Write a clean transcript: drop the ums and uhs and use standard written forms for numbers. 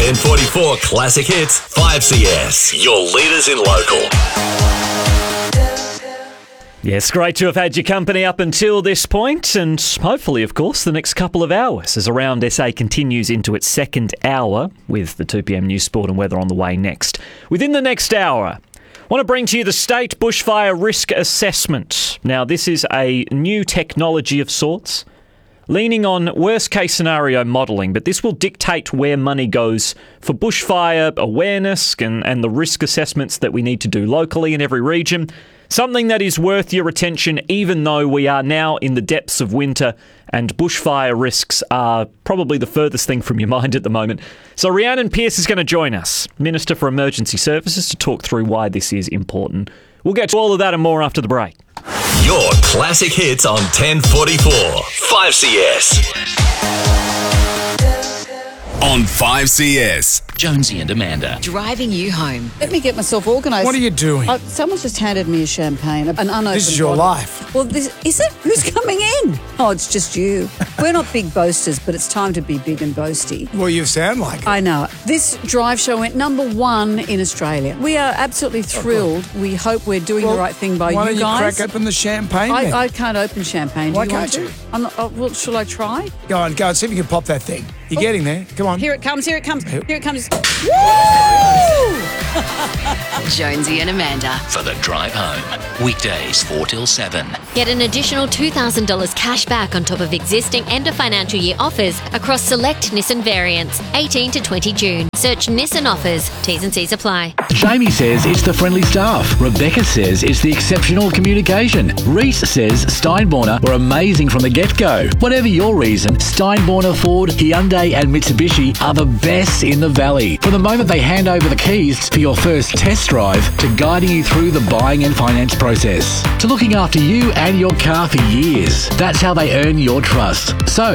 1044 Classic Hits 5CS. Your leaders in local. Yes, great to have had your company up until this point, and hopefully, of course, the next couple of hours as Around SA continues into its second hour with the 2pm news, sport and weather on the way next. Within the next hour, I want to bring to you the State Bushfire Risk Assessment. Now, this is a new technology of sorts, leaning on worst-case scenario modelling, but this will dictate where money goes for bushfire awareness and the risk assessments that we need to do locally in every region. Something that is worth your attention, even though we are now in the depths of winter and bushfire risks are probably the furthest thing from your mind at the moment. So Rhiannon Pearce is going to join us, Minister for Emergency Services, to talk through why this is important. We'll get to all of that and more after the break. Your Classic Hits on 1044 5CS. On 5CS. Jonesy and Amanda. Driving you home. Let me get myself organised. What are you doing? Someone's just handed me a champagne, an unopened This is your bottle. life. Well, is it? Who's coming in? Oh, it's just you. We're not big boasters, but it's time to be big and boasty. Well, you sound like it. I know. This drive show went number 1 in Australia. We are absolutely thrilled. We hope we're doing the right thing by why you don't guys. crack open the champagne then? I can't open champagne. Do Why you want can't to? you? I'm not, well, shall I try? Go on, see if you can pop that thing. You're getting there. Come on. Here it comes, here it comes, here it comes. Jonesy and Amanda. For the drive home. Weekdays 4 till 7. Get an additional $2,000 cash back on top of existing end of financial year offers across select Nissan variants, 18 to 20 June. Search Nissan offers. T's and C's apply. Jamie says it's the friendly staff. Rebecca says it's the exceptional communication. Reese says Steinborner were amazing from the get-go. Whatever your reason, Steinborner, Ford, Hyundai and Mitsubishi are the best in the valley. From the moment they hand over the keys for your first test drive to guiding you through the buying and finance process, to looking after you and your car for years. That's how they earn your trust. So